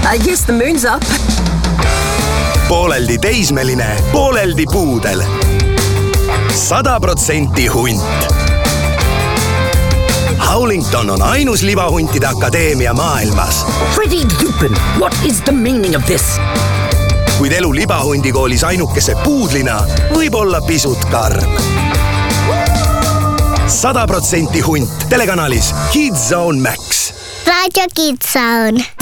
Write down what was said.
I guess the moon's up. Pooleldi teismeline, pooleldi puudel. 100% hunt. Howlington on ainus libahuntide akadeemia maailmas. Freddie Lupin, what is the meaning of this? Kuid elu libahundikoolis ainukese puudlina võib olla pisut karm. 100% hunt telekanalis Kids Zone Max. Radio Kids Zone.